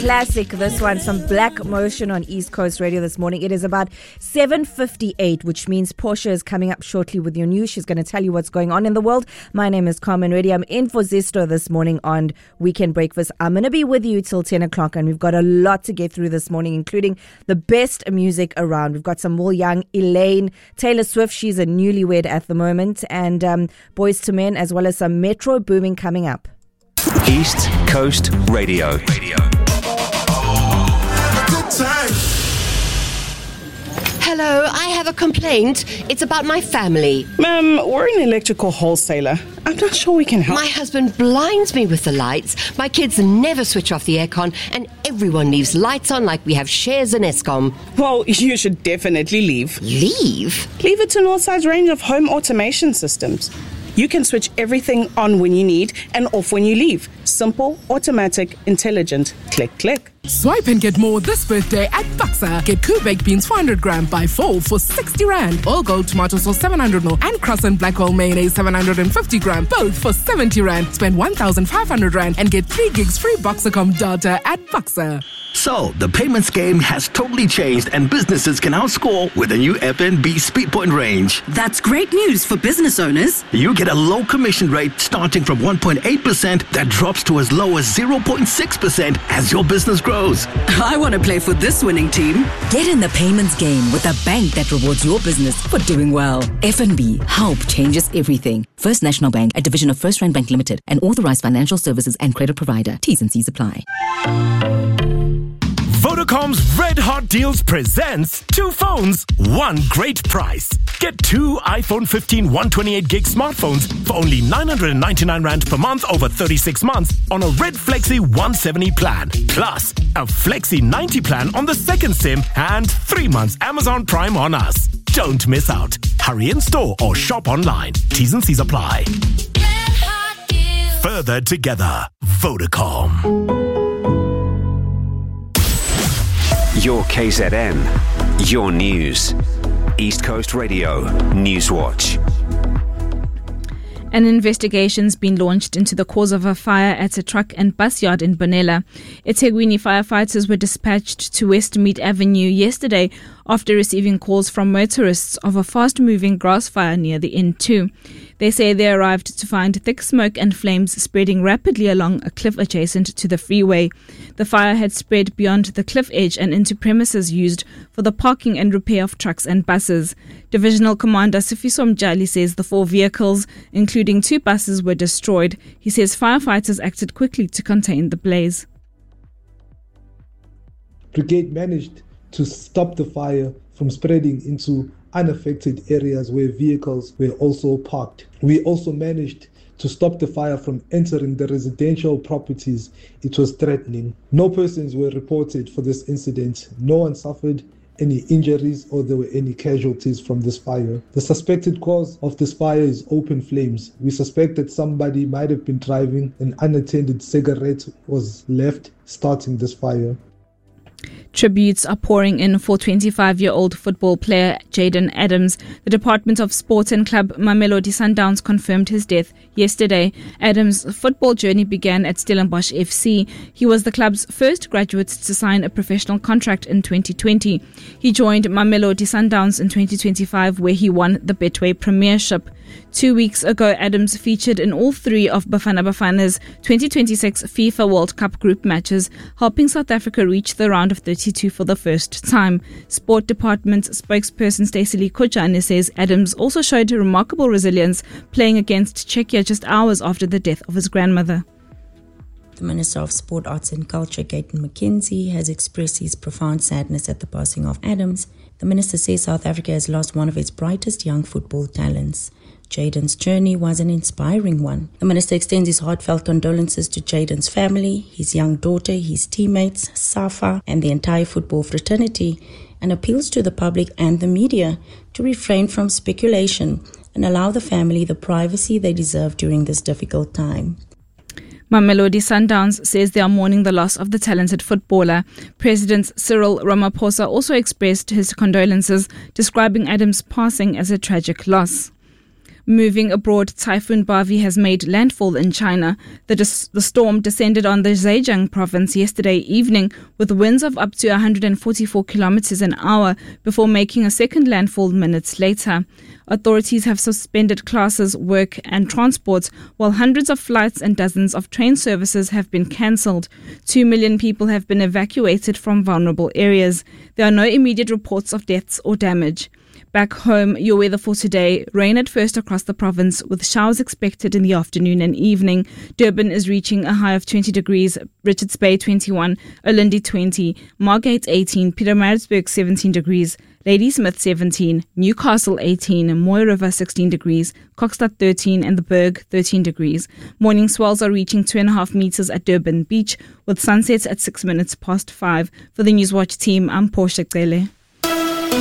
classic, this one. Some Black Motion on East Coast Radio this morning. It is about 7:58, which means Portia is coming up shortly with your news. She's going to tell you what's going on in the world. My name is Carmen Reddy. I'm in for Zesto this morning on Weekend Breakfast. I'm going to be with you till 10 o'clock, and we've got a lot to get through this morning, including the best music around. We've got some Will Young, Elaine, Taylor Swift. She's a newlywed at the moment, and Boyz II Men, as well as some Metro Booming coming up. East Coast Radio. Hello, I have a complaint. It's about my family. Ma'am, we're an electrical wholesaler. I'm not sure we can help. My husband blinds me with the lights. My kids never switch off the aircon, and everyone leaves lights on like we have shares in Eskom. Well, you should definitely leave. Leave? Leave it to Northside's range of home automation systems. You can switch everything on when you need and off when you leave. Simple, automatic, intelligent. Click, click. Swipe and get more this birthday at Buxa. Get Cool Baked Beans 400 gram buy 4 for 60 Rand. All Gold Tomato Sauce 700 ml and Cross and Black Hole Mayonnaise 750 gram, both for 70 Rand. Spend 1,500 Rand and get 3 gigs free Boxacom data at Buxa. So, the payments game has totally changed and businesses can now score with the new FNB Speedpoint range. That's great news for business owners. You get a low commission rate starting from 1.8% that drops to as low as 0.6% as your business grows. I want to play for this winning team. Get in the payments game with a bank that rewards your business for doing well. FNB, help changes everything. First National Bank, a division of First Rand Bank Limited, an authorized financial services and credit provider. T's and C's apply. Vodacom's Red Hot Deals presents 2 phones, 1 great price. Get 2 iPhone 15 128GB smartphones for only 999 Rand per month over 36 months on a Red Flexi 170 plan. Plus, a Flexi 90 plan on the second SIM and 3 months Amazon Prime on us. Don't miss out. Hurry in store or shop online. T's and C's apply. Further together. Vodacom. Your KZN, your news. East Coast Radio, Newswatch. An investigation's been launched into the cause of a fire at a truck and bus yard in Bonella. eThekwini firefighters were dispatched to Westmead Avenue yesterday after receiving calls from motorists of a fast-moving grass fire near the N2. They say they arrived to find thick smoke and flames spreading rapidly along a cliff adjacent to the freeway. The fire had spread beyond the cliff edge and into premises used for the parking and repair of trucks and buses. Divisional Commander Sifiso Mjali says the 4 vehicles, including 2 buses, were destroyed. He says firefighters acted quickly to contain the blaze. Brigade managed to stop the fire from spreading into unaffected areas where vehicles were also parked. We also managed to stop the fire from entering the residential properties it was threatening. No persons were reported for this incident. No one suffered any injuries or there were any casualties from this fire. The suspected cause of this fire is open flames. We suspect that somebody might have been driving, an unattended cigarette was left starting this fire. Tributes are pouring in for 25-year-old football player Jayden Adams. The Department of Sport and Club Mamelodi Sundowns confirmed his death yesterday. Adams' football journey began at Stellenbosch FC. He was the club's first graduate to sign a professional contract in 2020. He joined Mamelodi Sundowns in 2025, where he won the Betway Premiership. 2 weeks ago, Adams featured in all 3 of Bafana Bafana's 2026 FIFA World Cup group matches, helping South Africa reach the round of 32 for the first time. Sport Department spokesperson Stacey Lee Kujane says Adams also showed remarkable resilience, playing against Czechia just hours after the death of his grandmother. The Minister of Sport, Arts and Culture, Gayton McKenzie, has expressed his profound sadness at the passing of Adams. The minister says South Africa has lost one of its brightest young football talents. Jayden's journey was an inspiring one. The minister extends his heartfelt condolences to Jayden's family, his young daughter, his teammates, SAFA, and the entire football fraternity, and appeals to the public and the media to refrain from speculation and allow the family the privacy they deserve during this difficult time. Mamelodi Sundowns says they are mourning the loss of the talented footballer. President Cyril Ramaphosa also expressed his condolences, describing Adams' passing as a tragic loss. Moving abroad, Typhoon Bavi has made landfall in China. The storm descended on the Zhejiang province yesterday evening with winds of up to 144 kilometers an hour before making a second landfall minutes later. Authorities have suspended classes, work and transport, while hundreds of flights and dozens of train services have been cancelled. 2 million people have been evacuated from vulnerable areas. There are no immediate reports of deaths or damage. Back home, your weather for today: rain at first across the province with showers expected in the afternoon and evening. Durban is reaching a high of 20 degrees, Richards Bay 21, Olindi 20, Margate 18, Pietermaritzburg 17 degrees, Ladysmith 17, Newcastle 18, Mooi River 16 degrees, Kokstad 13 and the Berg 13 degrees. Morning swells are reaching 2.5 meters at Durban Beach with sunsets at 6 minutes past 5. For the Newswatch team, I'm Portia Gele.